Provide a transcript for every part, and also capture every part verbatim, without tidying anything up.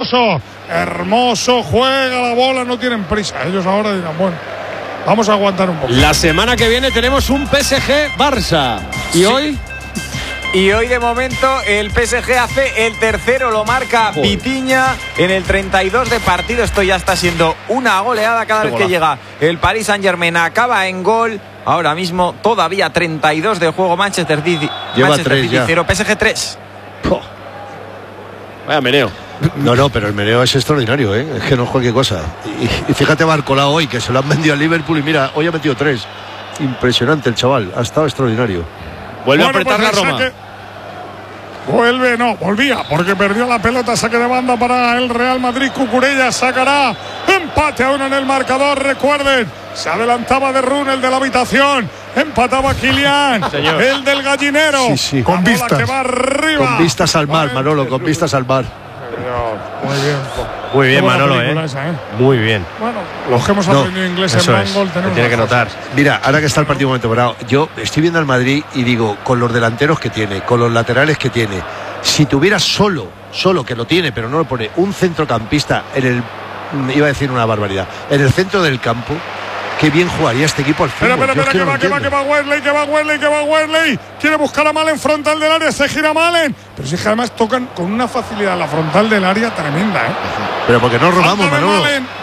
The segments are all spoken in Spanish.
Hermoso, Hermoso juega la bola, no tienen prisa. Ellos ahora dirán, bueno, vamos a aguantar un poco. La semana que viene tenemos un P S G Barça. ¿Y sí. hoy? Y hoy de momento el P S G hace el tercero, lo marca Joder. Vitinha en el treinta y dos de partido. Esto ya está siendo una goleada cada vez que llega el Paris Saint-Germain. Acaba en gol. Ahora mismo todavía treinta y dos de juego. Manchester City, Lleva Manchester tres City ya. cero, P S G tres. Oh. Vaya meneo. No, no, pero el meneo es extraordinario, ¿eh? Es que no es cualquier cosa. Y, y fíjate Barcola hoy, que se lo han vendido al Liverpool y mira, hoy ha metido tres. Impresionante el chaval, ha estado extraordinario. Vuelve bueno, a apretar pues la Roma. Saque... Vuelve, no, volvía, porque perdió la pelota. Saque de banda para el Real Madrid. Cucurella sacará empate a uno en el marcador. Recuerden, se adelantaba de Run, el de la habitación. Empataba Kylian, el del gallinero. Sí, sí. Con vistas. Que va arriba. Con vistas al mar, Manolo, con vistas al mar. Muy bien. Muy bien, Manolo, ¿eh? Esa, ¿eh? Muy bien. Bueno, los que hemos aprendido no, inglés en Mangol tenemos. Tiene que notar. Mira, ahora que está el partido momento parado, yo estoy viendo al Madrid y digo, con los delanteros que tiene, con los laterales que tiene, si tuviera solo, solo que lo tiene, pero no lo pone, un centrocampista en el, iba a decir una barbaridad, en el centro del campo, qué bien jugaría este equipo al fútbol. Espera, espera, espera, que, no va, que va, que va Wesley, que va Wesley, que va Wesley. Quiere buscar a Malen frontal del área, se gira Malen. Pero si es que además tocan con una facilidad la frontal del área tremenda, ¿eh? Pero porque no robamos, Manolo.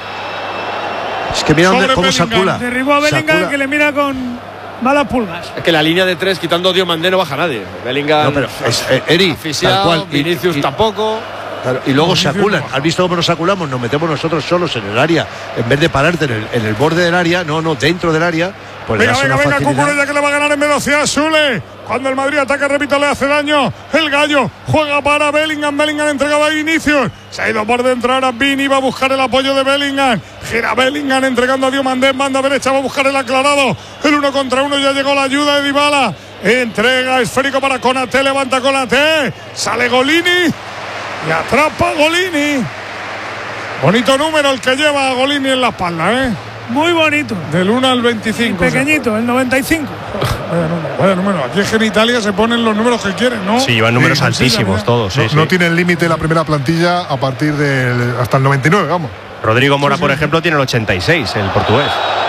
Es que mira dónde, cómo sacula. Derribó a Bellingham, que le mira con malas pulgas. Es que la línea de tres, quitando a Diomandé, no baja nadie. Bellingham, no, pero es, eh, Eri, tal cual. Vinicius y, y, tampoco. Claro, y luego se aculan. ¿Has visto cómo nos aculamos? Nos metemos nosotros solos en el área. En vez de pararte en el, en el borde del área, no, no, dentro del área. Pues venga, venga, venga, Cucurella, que le va a ganar en velocidad Sule. Cuando el Madrid ataca, repito, le hace daño. El gallo juega para Bellingham. Bellingham entregaba a Vinicius. Se ha ido por dentro ahora Vini, va a buscar el apoyo de Bellingham. Gira Bellingham entregando a Diomandé en banda derecha, va a buscar el aclarado. El uno contra uno, ya llegó la ayuda de Dybala. Entrega esférico para Konaté, levanta Konaté. Sale Golini. Y atrapa Golini. Bonito número el que lleva a Golini en la espalda, ¿eh? Muy bonito. Del uno al veinticinco. Y pequeñito, o sea, el noventa y cinco. Vaya número, vaya número. Aquí es que en Italia se ponen los números que quieren, ¿no? Sí, llevan números sí, altísimos sí, todos. Sí, no, sí. no tienen límite la primera plantilla a partir del hasta el noventa y nueve, vamos. Rodrigo Mora, sí, sí. por ejemplo, tiene el ochenta y seis, el portugués.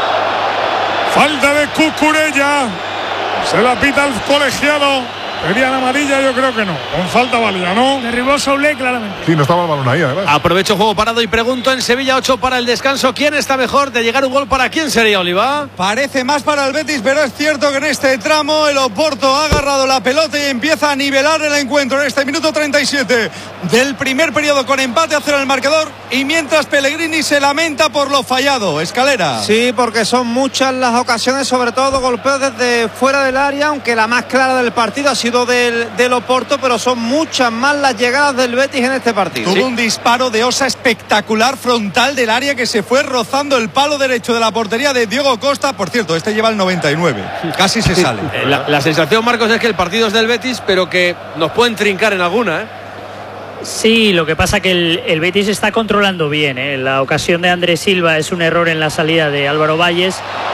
Falta de Cucurella. Se la pita el colegiado. ¿Pedían amarilla? Yo creo que no. Con falta válida, ¿no? Derribó Soule claramente. Sí, no estaba el balón ahí, además. Aprovecho juego parado y pregunto en Sevilla ocho para el descanso. ¿Quién está mejor de llegar un gol? ¿Para quién sería, Oliva? Parece más para el Betis, pero es cierto que en este tramo el Oporto ha agarrado la pelota y empieza a nivelar el encuentro en este minuto treinta y siete del primer periodo con empate a cero en el marcador, y mientras Pellegrini se lamenta por lo fallado. Escalera. Sí, porque son muchas las ocasiones, sobre todo golpeos desde fuera del área, aunque la más clara del partido ha sido del, del Oporto, pero son muchas más las llegadas del Betis en este partido. Tuvo ¿Sí? un disparo de Osa espectacular frontal del área que se fue rozando el palo derecho de la portería de Diego Costa. Por cierto, este lleva el noventa y nueve, casi se sale. La, la sensación, Marcos, es que el partido es del Betis, pero que nos pueden trincar en alguna, ¿eh? Sí, lo que pasa que el, el Betis está controlando bien, ¿eh? La ocasión de Andrés Silva es un error en la salida de Álvaro Valles,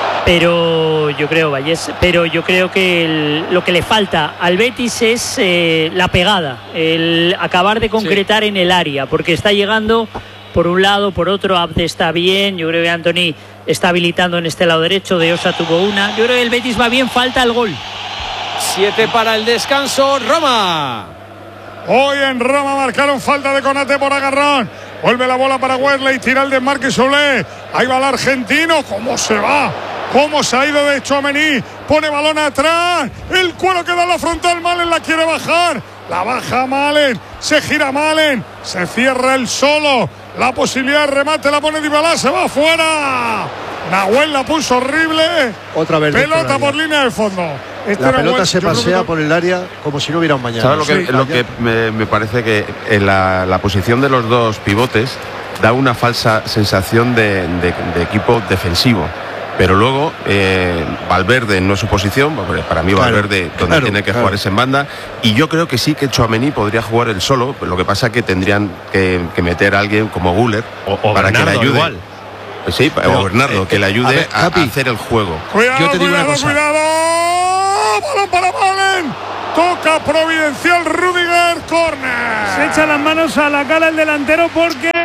pero yo creo Valles, pero yo creo que el, lo que le falta al Betis es eh, la pegada, el acabar de concretar sí. en el área, porque está llegando por un lado, por otro. Abde está bien, yo creo que Anthony está habilitando en este lado derecho, De Osa tuvo una, yo creo que el Betis va bien, falta el gol. Siete para el descanso, Roma. Hoy en Roma marcaron falta de Konaté por agarrón. Vuelve la bola para Wesley, tira el desmarque Soule. Ahí va el argentino, ¿cómo se va? ¿Cómo se ha ido de Tchouaméni? Pone balón atrás. El cuero que da la frontal, Malen la quiere bajar. La baja Malen, se gira Malen, se cierra el solo. La posibilidad de remate la pone Dybala, se va afuera. Nahuel la puso horrible. Otra vez. Pelota por línea de fondo. Este la pelota buen, se pasea que... por el área como si no hubiera un mañana. ¿Sabes lo que, sí, lo que me, me parece? Que en la, la posición de los dos pivotes da una falsa sensación de, de, de equipo defensivo. Pero luego eh, Valverde no es su posición, para mí Valverde claro, donde claro, tiene que claro. jugar es en banda, y yo creo que sí que Tchouaméni podría jugar él solo, lo que pasa es que tendrían que, que meter a alguien como Güler o, o para Bernardo, que le ayude. Igual. Pues sí, pero, o Bernardo, eh, que le ayude a, ver, a, a hacer el juego. Cuidado, yo te digo cuidado, una cosa. cuidado. Balón para Malen. Toca providencial Rudiger, córner. Se echa las manos a la cara el delantero porque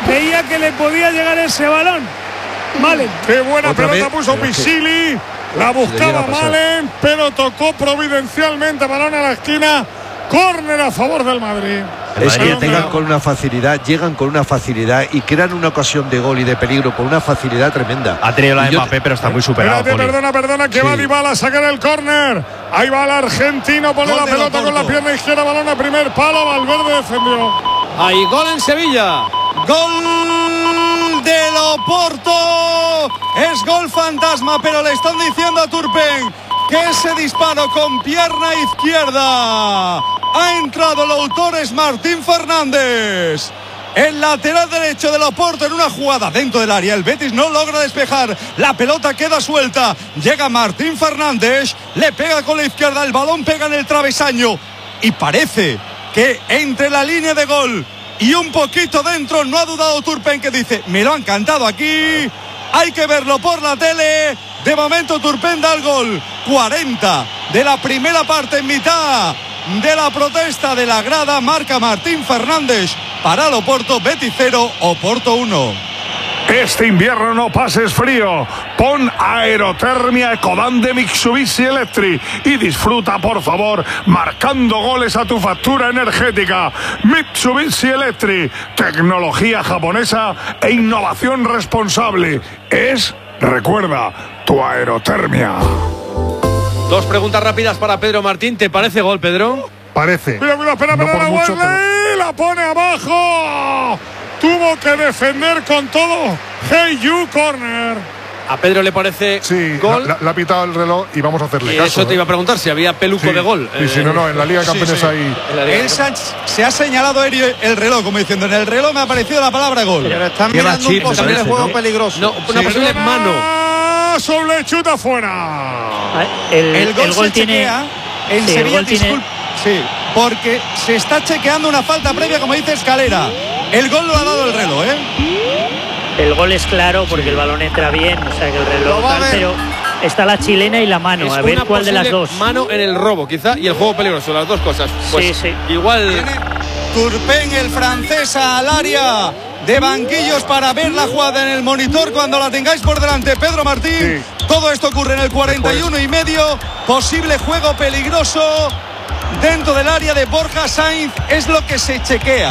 veía que le podía llegar ese balón. Malen. Qué buena Otra pelota vez, puso pero es que Pisili. La buscaba llega a pasar. Malen, pero tocó providencialmente balón a la esquina. Córner a favor del Madrid. Es que Balón de- llegan con una facilidad, llegan con una facilidad y crean una ocasión de gol y de peligro con una facilidad tremenda. Ha tenido la Y de yo- Mbappé, pero está muy superado. Espérate, Poli. perdona, perdona, que Sí. va Dybala a sacar el córner. Ahí va el argentino, pone Gol la de pelota con la Oporto. pierna izquierda, balón a primer palo, Valverde defendió. Hay gol en Sevilla. Gol del Oporto. Es gol fantasma, pero le están diciendo a Turpen que ese disparo con pierna izquierda ha entrado el autor, es Martín Fernández. El lateral derecho del Oporto en una jugada dentro del área. El Betis no logra despejar. La pelota queda suelta. Llega Martín Fernández. Le pega con la izquierda. El balón pega en el travesaño. Y parece que entre la línea de gol y un poquito dentro no ha dudado Turpen, que dice: me lo han cantado aquí. Hay que verlo por la tele. De momento Turpen da el gol. cuarenta de la primera parte, en mitad de la protesta de la grada. Marca Martín Fernández para el Oporto. Betis cero, Oporto uno. Este invierno no pases frío. Pon Aerotermia Ecodan de Mitsubishi Electric y disfruta, por favor, marcando goles a tu factura energética. Mitsubishi Electric, tecnología japonesa e innovación responsable. Es, recuerda, tu aerotermia. Dos preguntas rápidas para Pedro Martín. ¿Te parece gol, Pedro? Parece. Cuidado, cuidado, espera, No espera, por la mucho, Wesley, la pone abajo. Tuvo que defender con todo. Hey, you, corner. ¿A Pedro le parece Sí, gol? la- la- le ha pitado el reloj y vamos a hacerle Y caso. eso te ¿eh? iba a preguntar, si había peluco Sí, de gol. Sí, sí, Eh, no, no, en la Liga de Campeones sí. hay. en la liga. El Sánchez se ha señalado el el reloj, como diciendo: en el reloj me ha aparecido la palabra gol. Pero están Lleva mirando un chip, posible parece, juego ¿no? peligroso. No, una posible mano. Ah, sobre chuta fuera. Ah, El, El gol, el gol se tiene. chequea en sí, el Sevilla, gol tiene- disculpe. Sí, porque se está chequeando una falta previa, como dice Escalera. El gol lo ha dado el reloj, ¿eh? El gol es claro porque el balón entra bien, o sea que el reloj Lo va a tal, ver. pero está la chilena y la mano, Es a ver una cuál de las posible dos. mano en el robo, quizá, y el juego peligroso, las dos cosas. Pues Sí, sí. igual. Tiene Turpen, el francés, al área de banquillos para ver la jugada en el monitor cuando la tengáis por delante. Pedro Martín, todo esto ocurre en el cuarenta y uno y medio. Posible juego peligroso dentro del área de Borja Sainz, es lo que se chequea.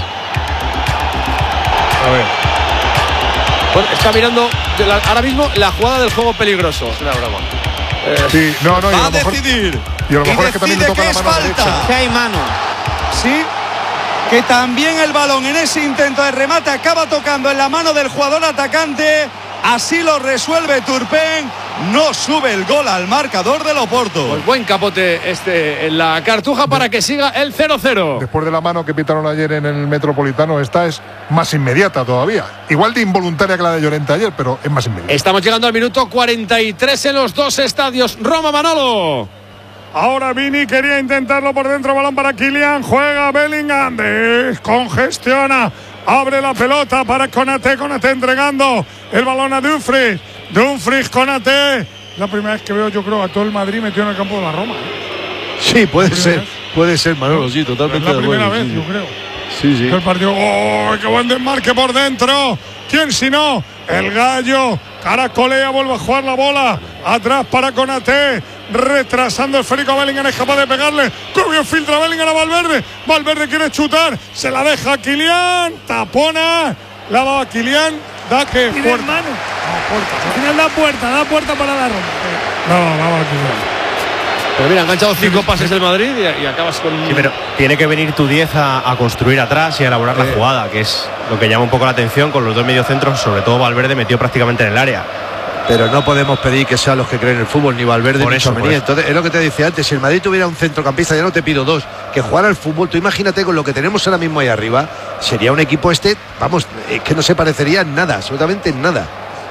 A ver. Bueno, está mirando de la- ahora mismo la jugada del juego peligroso. Es una broma. Eh, Sí, no, no, y a Va lo a mejor. decidir. Y a lo mejor es que también le decide toca que la es mano falta. derecha. Que hay mano. Sí, que también el balón en ese intento de remate acaba tocando en la mano del jugador atacante. Así lo resuelve Turpen. No sube el gol al marcador del Oporto. pues buen capote este en la cartuja para que siga el cero cero. Después de la mano que pitaron ayer en el Metropolitano, esta es más inmediata todavía. Igual de involuntaria que la de Llorente ayer, pero es más inmediata. Estamos llegando al minuto cuarenta y tres en los dos estadios. Roma, Manolo. Ahora Vini quería intentarlo por dentro, balón para Kylian, juega Bellingham, descongestiona, abre la pelota para Konaté, Konaté entregando el balón a Dumfries, Dumfries, Konaté. La primera vez que veo, yo creo, a todo el Madrid metido en el campo de la Roma. Sí, puede La ser, primera puede ser, Manolo, sí, Es totalmente la de primera acuerdo, vez, sí, yo sí. creo. Sí, sí. El partido, ¡oh, qué buen desmarque por dentro! ¿Quién si no? El Gallo, caracolea, vuelve a jugar la bola, atrás para Konaté, retrasando el Federico Bellingham, es capaz de pegarle, ¡qué bien filtra Bellingham a Valverde! Valverde quiere chutar, se la deja a Kylian, tapona, la va a Kylian, da que Y de fuerte. mano. Al final da puerta, da puerta para la Roma. No, no, va a Kylian. Pero mira, ha enganchado cinco pases del Madrid y, y acabas con. Sí, pero tiene que venir tu diez a, a construir atrás y a elaborar la jugada, que es lo que llama un poco la atención con los dos mediocentros, sobre todo Valverde metido prácticamente en el área. Pero no podemos pedir que sean los que creen en el fútbol, ni Valverde Por ni eso, Tchouaméni. por eso. Entonces, es lo que te decía antes, si el Madrid tuviera un centrocampista, ya no te pido dos, que jugara al fútbol, tú imagínate con lo que tenemos ahora mismo ahí arriba, sería un equipo este, vamos, eh, que no se parecería en nada, absolutamente en nada.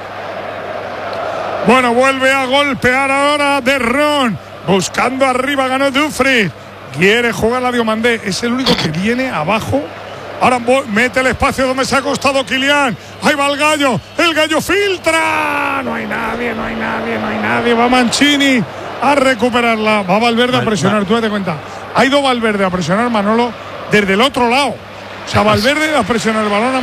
Bueno, vuelve a golpear ahora de Ron. Buscando arriba, ganó Dumfries. Quiere jugar la Diomandé. Es el único que viene abajo. Ahora mete el espacio donde se ha acostado Kylian. Ahí va el Gallo. El Gallo filtra. No hay nadie, no hay nadie, no hay nadie. Va Mancini a recuperarla. Va Valverde a presionar. Tú date cuenta. Ha ido Valverde a presionar, Manolo, desde el otro lado. O sea, Valverde a presionar el balón.